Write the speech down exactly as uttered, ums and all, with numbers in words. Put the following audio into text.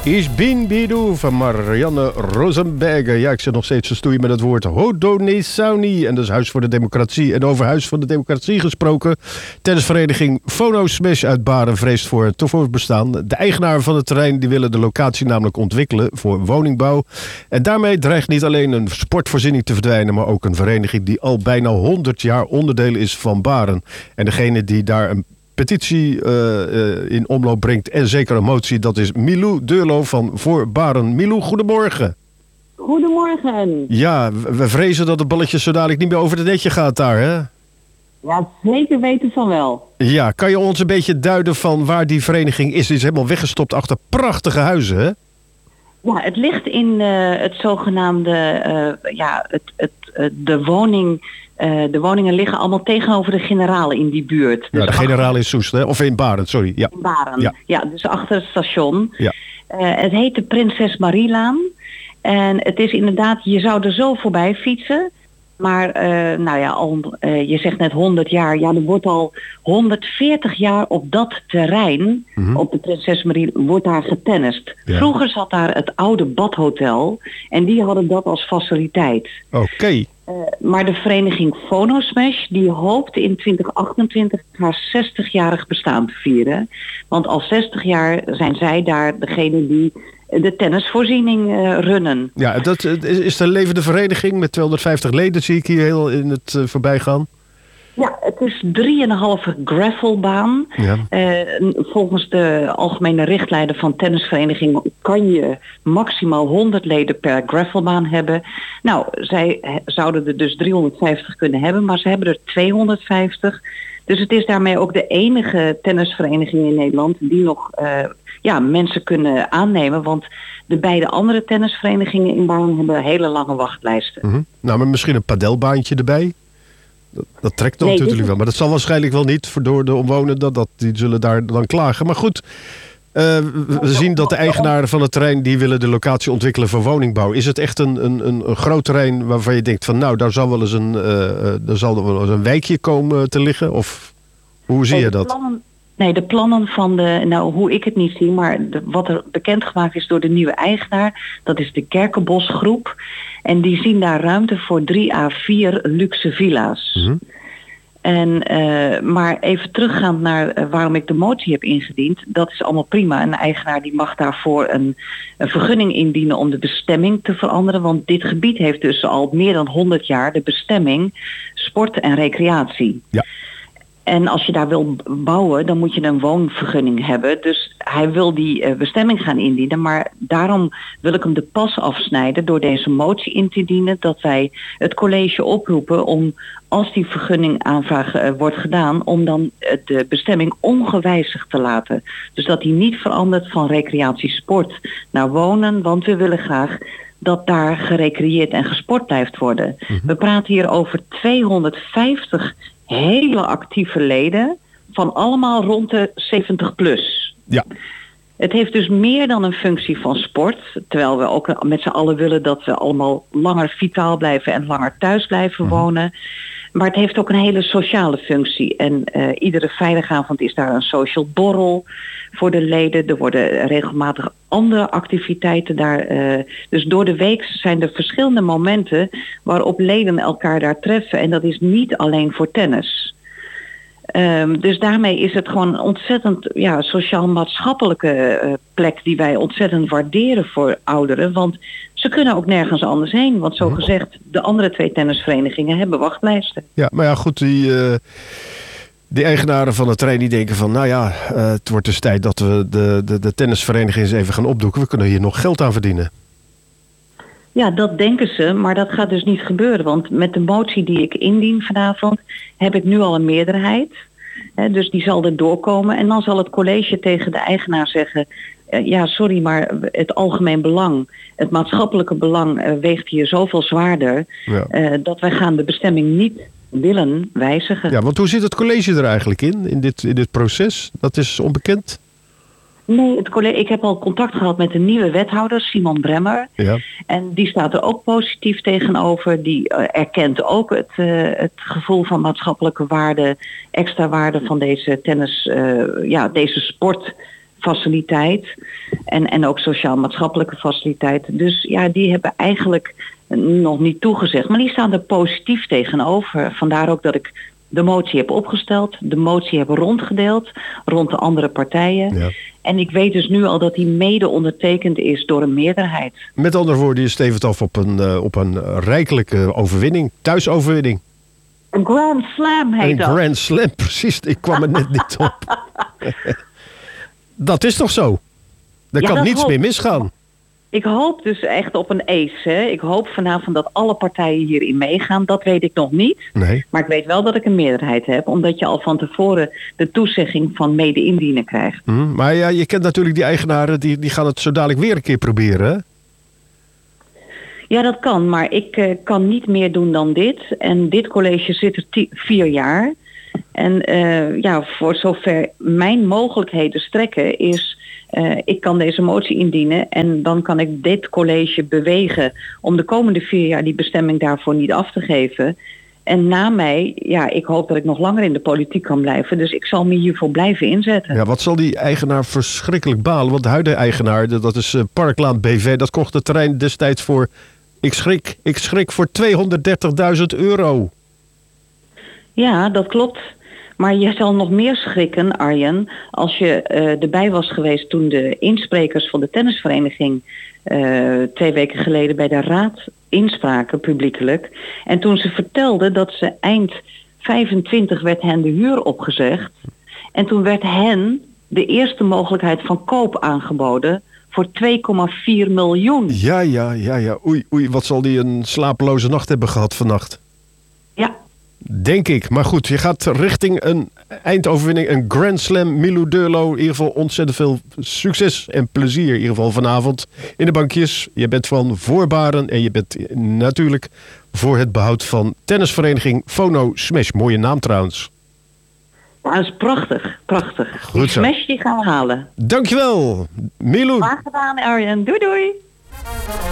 Ich bin Bidu van Marianne Rosenberger. Ja, ik zit nog steeds te stoeien met het woord Haudenosaunee. En dat is Huis voor de Democratie. En over Huis voor de Democratie gesproken. Tennisvereniging Phono Smash uit Baren vreest voor het voortbestaan. De eigenaar van het terrein die willen de locatie namelijk ontwikkelen voor woningbouw. En daarmee dreigt niet alleen een sportvoorziening te verdwijnen, maar ook een vereniging die al bijna honderd jaar onderdeel is van Baren. En degene die daar een petitie uh, uh, in omloop brengt en zeker een motie, dat is Milou Deurlo van Voor Baren. Milou, goedemorgen. Goedemorgen. Ja, we vrezen dat het balletje zo dadelijk niet meer over het netje gaat daar, hè? Ja, zeker weten van wel. Ja, kan je ons een beetje duiden van waar die vereniging is? Die is helemaal weggestopt achter prachtige huizen, hè? Ja, het ligt in uh, het zogenaamde, uh, ja, het, het, uh, de woning... Uh, de woningen liggen allemaal tegenover de Generale in die buurt. Ja, dus de Generale in Soest, hè? Of in Baren, sorry. Ja. In Baren, ja. ja, dus achter het station. Ja. Uh, het heet de Prinses Marielaan. En het is inderdaad, je zou er zo voorbij fietsen. Maar, uh, nou ja, al, uh, je zegt net honderd jaar. Ja, er wordt al honderdveertig jaar op dat terrein, mm-hmm. op de Prinses Marie, wordt daar getennist. Ja. Vroeger zat daar het oude badhotel. En die hadden dat als faciliteit. Oké. Okay. Uh, maar de vereniging Phono Smash, die hoopt in twintig achtentwintig haar zestigjarig bestaan te vieren. Want al zestig jaar zijn zij daar degene die de tennisvoorziening uh, runnen. Ja, dat is de levende vereniging met tweehonderdvijftig leden, zie ik hier heel in het uh, voorbijgaan. Ja, het is drieënhalve gravelbaan. Ja. Uh, volgens de algemene richtlijnen van tennisverenigingen kan je maximaal honderd leden per gravelbaan hebben. Nou, zij zouden er dus driehonderdvijftig kunnen hebben, maar ze hebben er tweehonderdvijftig. Dus het is daarmee ook de enige tennisvereniging in Nederland die nog uh, ja, mensen kunnen aannemen. Want de beide andere tennisverenigingen in Baren hebben hele lange wachtlijsten. Mm-hmm. Nou, maar misschien een padelbaantje erbij? Dat, dat trekt dan nee, natuurlijk wel. Maar dat zal waarschijnlijk wel niet voor door de omwonenden. Dat, die zullen daar dan klagen. Maar goed, uh, we zien dat de eigenaren van het terrein, die willen de locatie ontwikkelen voor woningbouw. Is het echt een, een, een, een groot terrein waarvan je denkt van nou, daar zal wel eens een, uh, daar zal wel eens een wijkje komen te liggen? Of hoe zie je dat? Plannen, nee, de plannen van de, nou hoe ik het niet zie, maar de, wat er bekendgemaakt is door de nieuwe eigenaar, dat is de Kerkenbosgroep. En die zien daar ruimte voor drie à vier luxe villa's. Mm-hmm. En, uh, maar even teruggaand naar uh, waarom ik de motie heb ingediend. Dat is allemaal prima. Een eigenaar die mag daarvoor een, een vergunning indienen om de bestemming te veranderen. Want dit gebied heeft dus al meer dan honderd jaar de bestemming sport en recreatie. Ja. En als je daar wil bouwen, dan moet je een woonvergunning hebben. Dus hij wil die uh, bestemming gaan indienen. Maar daarom wil ik hem de pas afsnijden door deze motie in te dienen. Dat wij het college oproepen om, als die vergunningaanvraag uh, wordt gedaan, om dan uh, de bestemming ongewijzigd te laten. Dus dat die niet verandert van recreatiesport naar wonen. Want we willen graag dat daar gerecreëerd en gesport blijft worden. Mm-hmm. We praten hier over tweehonderdvijftig hele actieve leden van allemaal rond de zeventig plus. Ja. Het heeft dus meer dan een functie van sport, terwijl we ook met z'n allen willen dat we allemaal langer vitaal blijven en langer thuis blijven mm-hmm. wonen. Maar het heeft ook een hele sociale functie. En uh, iedere vrijdagavond is daar een social borrel voor de leden. Er worden regelmatig andere activiteiten daar. Uh, dus door de week zijn er verschillende momenten waarop leden elkaar daar treffen. En dat is niet alleen voor tennis. Um, dus daarmee is het gewoon een ontzettend ja, sociaal-maatschappelijke uh, plek die wij ontzettend waarderen voor ouderen. Want ze kunnen ook nergens anders heen. Want zo gezegd, de andere twee tennisverenigingen hebben wachtlijsten. Ja, maar ja goed, die, uh, die eigenaren van het terrein die denken van nou ja, uh, het wordt dus tijd dat we de, de, de tennisvereniging eens even gaan opdoeken. We kunnen hier nog geld aan verdienen. Ja, dat denken ze, maar dat gaat dus niet gebeuren. Want met de motie die ik indien vanavond heb ik nu al een meerderheid. Hè, dus die zal er doorkomen. En dan zal het college tegen de eigenaar zeggen, uh, ja sorry, maar het algemeen belang, het maatschappelijke belang uh, weegt hier zoveel zwaarder. Ja. Uh, dat wij gaan de bestemming niet willen wijzigen. Ja, want hoe zit het college er eigenlijk in, in dit, in dit proces? Dat is onbekend? Nee, het college, ik heb al contact gehad met de nieuwe wethouder, Simon Bremmer. Ja. En die staat er ook positief tegenover. Die uh, erkent ook het, uh, het gevoel van maatschappelijke waarde, extra waarde van deze tennis, uh, ja, deze sport faciliteit. En, en ook sociaal-maatschappelijke faciliteit. Dus ja, die hebben eigenlijk nog niet toegezegd. Maar die staan er positief tegenover. Vandaar ook dat ik de motie heb opgesteld. De motie heb rondgedeeld. Rond de andere partijen. Ja. En ik weet dus nu al dat die mede ondertekend is door een meerderheid. Met andere woorden, je stevend af op een, uh, op een rijkelijke overwinning. Thuisoverwinning. Een Grand Slam heet een dat. Een Grand Slam, precies. Ik kwam er net niet op. Dat is toch zo? Er Ja, kan dat niets hoop meer ik. misgaan. Ik hoop dus echt op een ace. Hè. Ik hoop vanavond dat alle partijen hierin meegaan. Dat weet ik nog niet. Nee. Maar ik weet wel dat ik een meerderheid heb. Omdat je al van tevoren de toezegging van mede-indienen krijgt. Hm, maar ja, je kent natuurlijk die eigenaren. Die, die gaan het zo dadelijk weer een keer proberen. Hè? Ja, dat kan. Maar ik uh, kan niet meer doen dan dit. En dit college zit er t- vier jaar. En uh, ja, voor zover mijn mogelijkheden strekken is... Uh, ik kan deze motie indienen en dan kan ik dit college bewegen om de komende vier jaar die bestemming daarvoor niet af te geven. En na mij, ja, ik hoop dat ik nog langer in de politiek kan blijven. Dus ik zal me hiervoor blijven inzetten. Ja, wat zal die eigenaar verschrikkelijk balen? Want de huidige eigenaar, dat is Parklaan B V, dat kocht het terrein destijds voor, ik schrik, ik schrik voor tweehonderddertigduizend euro. Ja, dat klopt. Maar je zal nog meer schrikken, Arjen, als je uh, erbij was geweest toen de insprekers van de tennisvereniging uh, twee weken geleden bij de raad inspraken publiekelijk. En toen ze vertelden dat ze eind vijfentwintig werd hen de huur opgezegd. En toen werd hen de eerste mogelijkheid van koop aangeboden voor twee komma vier miljoen. Ja, ja, ja, ja. Oei, oei, wat zal die een slapeloze nacht hebben gehad vannacht? Ja. Denk ik. Maar goed, je gaat richting een eindoverwinning, een Grand Slam. Milou Deurlo, in ieder geval ontzettend veel succes en plezier. In ieder geval vanavond in de bankjes. Je bent van voorbaren en je bent natuurlijk voor het behoud van tennisvereniging Fono Smash. Mooie naam trouwens. Ja, dat is prachtig, prachtig. Goed die zo. Smash die gaan we halen. Dankjewel, Milou. Graag gedaan, Arjen. Doei doei.